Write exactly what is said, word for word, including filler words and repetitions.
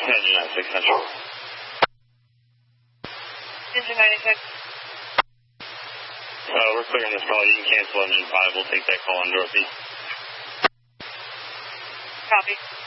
Engine ninety-six Central. Engine ninety-six. Uh, we're clear on this call. You can cancel engine five. We'll take that call on Dorothy. Copy.